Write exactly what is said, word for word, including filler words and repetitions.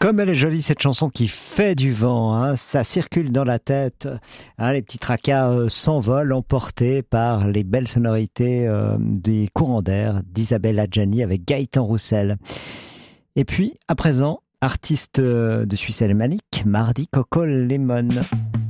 Comme elle est jolie cette chanson qui fait du vent, hein, ça circule dans la tête, hein, les petits tracas euh, s'envolent emportés par les belles sonorités euh, des courants d'air d'Isabelle Adjani avec Gaëtan Roussel. Et puis, à présent, artiste euh, de Suisse alémanique, Mardi Coco Lemon.